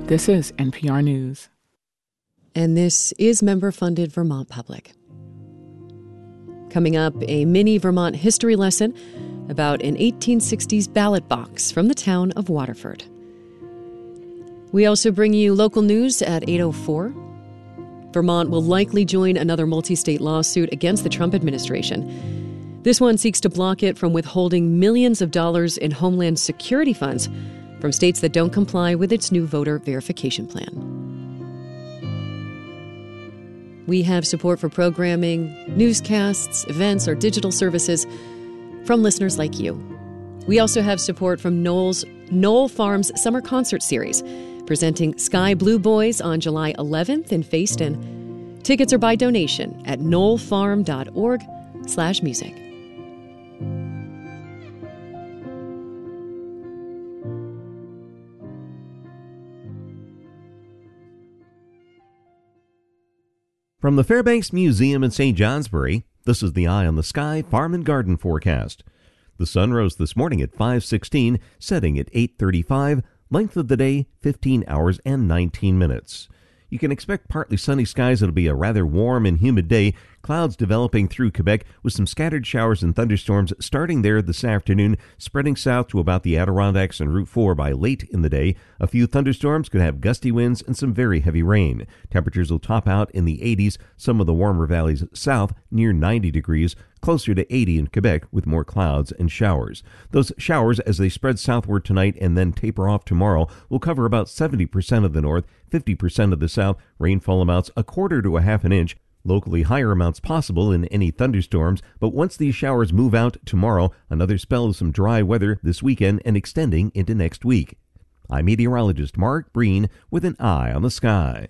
This is NPR News. And this is member-funded Vermont Public. Coming up, a mini Vermont history lesson about an 1860s ballot box from the town of Waterford. We also bring you local news at 8:04. Vermont will likely join another multi-state lawsuit against the Trump administration. This one seeks to block it from withholding millions of dollars in Homeland Security funds from states that don't comply with its new voter verification plan. We have support for programming, newscasts, events, or digital services from listeners like you. We also have support from Knoll Farms Summer Concert Series, presenting Sky Blue Boys on July 11th in Fayston. Tickets are by donation at knollfarm.org/music. From the Fairbanks Museum in St. Johnsbury, this is the Eye on the Sky Farm and Garden forecast. The sun rose this morning at 5:16, setting at 8:35, length of the day 15 hours and 19 minutes. You can expect partly sunny skies. It'll be a rather warm and humid day. Clouds developing through Quebec with some scattered showers and thunderstorms starting there this afternoon, spreading south to about the Adirondacks and Route 4 by late in the day. A few thunderstorms could have gusty winds and some very heavy rain. Temperatures will top out in the 80s, some of the warmer valleys south near 90 degrees, closer to 80 in Quebec with more clouds and showers. Those showers, as they spread southward tonight and then taper off tomorrow, will cover about 70% of the north, 50% of the south, rainfall amounts a quarter to a half an inch. Locally higher amounts possible in any thunderstorms, but once these showers move out tomorrow, another spell of some dry weather this weekend and extending into next week. I'm meteorologist Mark Breen with an eye on the sky.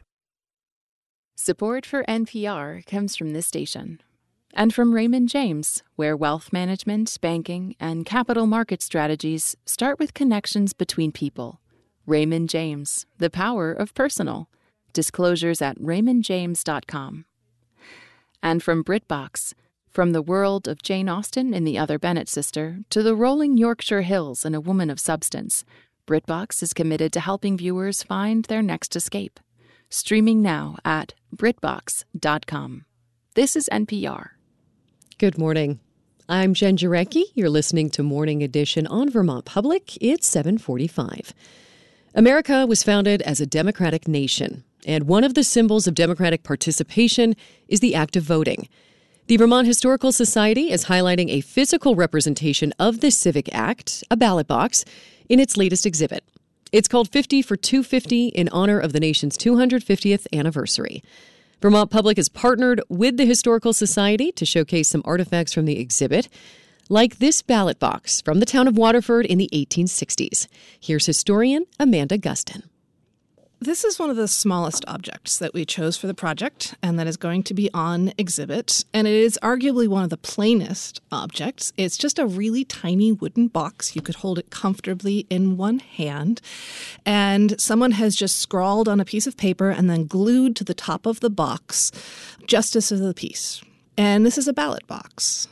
Support for NPR comes from this station and from Raymond James, where wealth management, banking, and capital market strategies start with connections between people. Raymond James, the power of personal. Disclosures at raymondjames.com. And from BritBox, from the world of Jane Austen in The Other Bennet Sister to the rolling Yorkshire Hills in A Woman of Substance, BritBox is committed to helping viewers find their next escape. Streaming now at BritBox.com. This is NPR. Good morning. I'm Jen Jarecki. You're listening to Morning Edition on Vermont Public. It's 7:45. America was founded as a democratic nation, and one of the symbols of democratic participation is the act of voting. The Vermont Historical Society is highlighting a physical representation of this civic act, a ballot box, in its latest exhibit. It's called 50 for 250 in honor of the nation's 250th anniversary. Vermont Public has partnered with the Historical Society to showcase some artifacts from the exhibit, like this ballot box from the town of Waterford in the 1860s. Here's historian Amanda Gustin. This is one of the smallest objects that we chose for the project and that is going to be on exhibit. And it is arguably one of the plainest objects. It's just a really tiny wooden box. You could hold it comfortably in one hand. And someone has just scrawled on a piece of paper and then glued to the top of the box, Justice of the Peace. And this is a ballot box.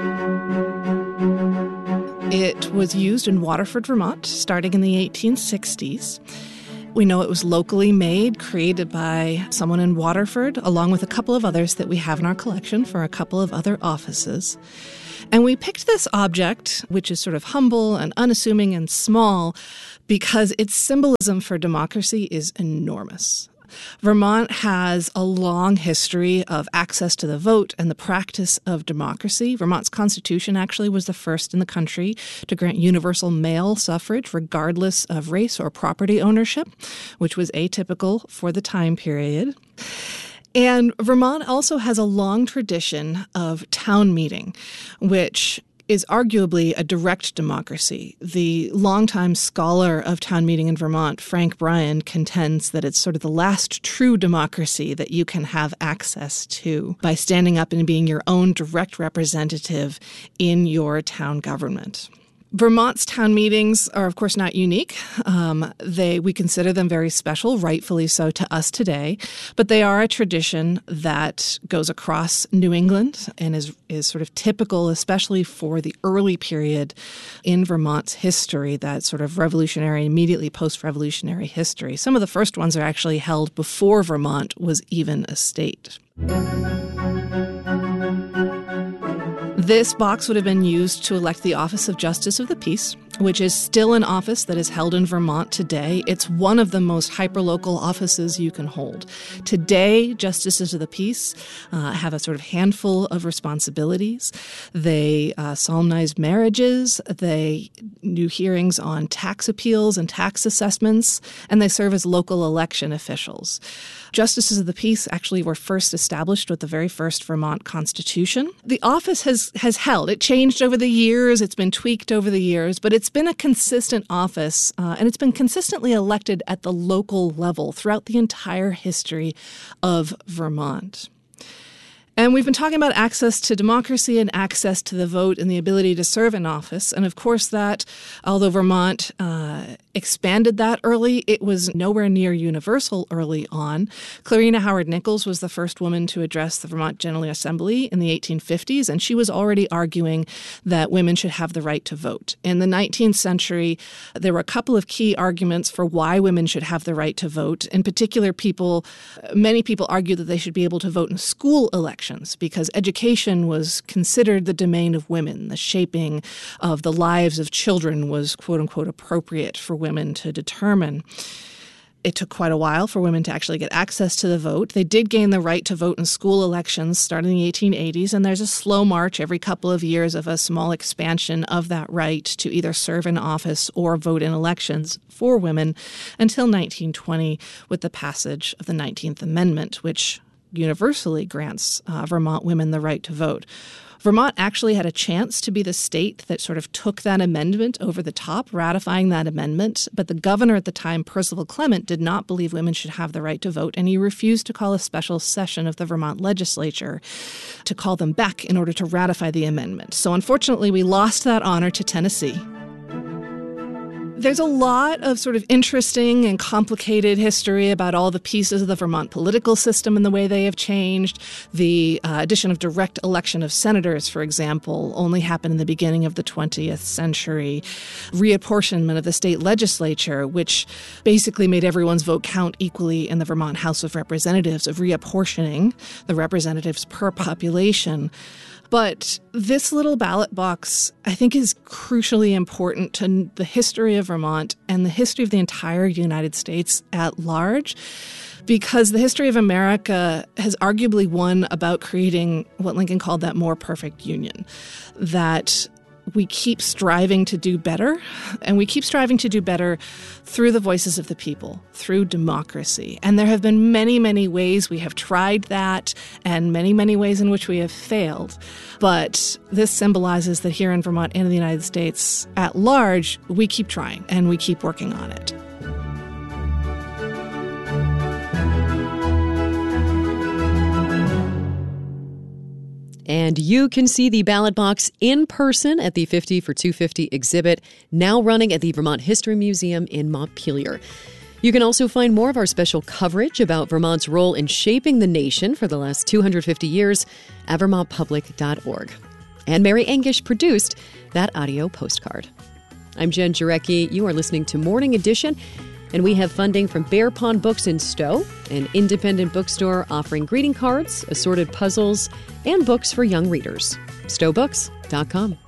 It was used in Waterford, Vermont, starting in the 1860s. We know it was locally made, created by someone in Waterford, along with a couple of others that we have in our collection for a couple of other offices. And we picked this object, which is sort of humble and unassuming and small, because its symbolism for democracy is enormous. Vermont has a long history of access to the vote and the practice of democracy. Vermont's Constitution actually was the first in the country to grant universal male suffrage regardless of race or property ownership, which was atypical for the time period. And Vermont also has a long tradition of town meeting, which is arguably a direct democracy. The longtime scholar of town meeting in Vermont, Frank Bryan, contends that it's sort of the last true democracy that you can have access to by standing up and being your own direct representative in your town government. Vermont's town meetings are, of course, not unique. We consider them very special, rightfully so to us today, but they are a tradition that goes across New England and is sort of typical, especially for the early period in Vermont's history, that sort of revolutionary, immediately post-revolutionary history. Some of the first ones are actually held before Vermont was even a state. This box would have been used to elect the office of Justice of the Peace, which is still an office that is held in Vermont today. It's one of the most hyperlocal offices you can hold. Today, Justices of the Peace have a sort of handful of responsibilities. They solemnize marriages, they do hearings on tax appeals and tax assessments, and they serve as local election officials. Justices of the Peace actually were first established with the very first Vermont Constitution. The office has held. It changed over the years. It's been tweaked over the years, but it's been a consistent office, and it's been consistently elected at the local level throughout the entire history of Vermont. And we've been talking about access to democracy and access to the vote and the ability to serve in office. And of course that, although Vermont expanded that early, it was nowhere near universal early on. Clarina Howard Nichols was the first woman to address the Vermont General Assembly in the 1850s, and she was already arguing that women should have the right to vote. In the 19th century, there were a couple of key arguments for why women should have the right to vote. In particular, many people argued that they should be able to vote in school elections because education was considered the domain of women. The shaping of the lives of children was, quote unquote, appropriate for women to determine. It took quite a while for women to actually get access to the vote. They did gain the right to vote in school elections starting in the 1880s, and there's a slow march every couple of years of a small expansion of that right to either serve in office or vote in elections for women until 1920 with the passage of the 19th Amendment, which universally grants Vermont women the right to vote. Vermont actually had a chance to be the state that sort of took that amendment over the top, ratifying that amendment. But the governor at the time, Percival Clement, did not believe women should have the right to vote, and he refused to call a special session of the Vermont legislature to call them back in order to ratify the amendment. So unfortunately, we lost that honor to Tennessee. There's a lot of sort of interesting and complicated history about all the pieces of the Vermont political system and the way they have changed. The addition of direct election of senators, for example, only happened in the beginning of the 20th century. Reapportionment of the state legislature, which basically made everyone's vote count equally in the Vermont House of Representatives, of reapportioning the representatives per population. But this little ballot box, I think, is crucially important to the history of Vermont and the history of the entire United States at large, because the history of America has arguably won about creating what Lincoln called that more perfect union, that we keep striving to do better, and we keep striving to do better through the voices of the people, through democracy. And there have been many, many ways we have tried that, and many, many ways in which we have failed. But this symbolizes that here in Vermont and in the United States at large, we keep trying, and we keep working on it. And you can see the ballot box in person at the 50 for 250 exhibit, now running at the Vermont History Museum in Montpelier. You can also find more of our special coverage about Vermont's role in shaping the nation for the last 250 years at vermontpublic.org. And Mary Angish produced that audio postcard. I'm Jen Jarecki. You are listening to Morning Edition, and we have funding from Bear Pond Books in Stowe, an independent bookstore offering greeting cards, assorted puzzles, and books for young readers. stowebooks.com.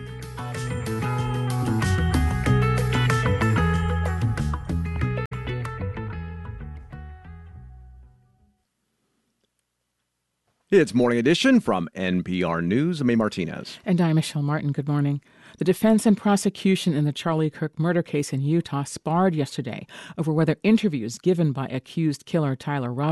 It's Morning Edition from NPR News. I'm A. Martinez. And I'm Michelle Martin. Good morning. The defense and prosecution in the Charlie Kirk murder case in Utah sparred yesterday over whether interviews given by accused killer Tyler Robinson